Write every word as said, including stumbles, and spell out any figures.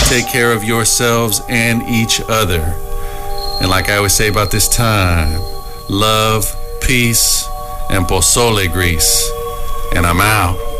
take care of yourselves and each other. And like I always say about this time, love, peace, and pozole grease. And I'm out.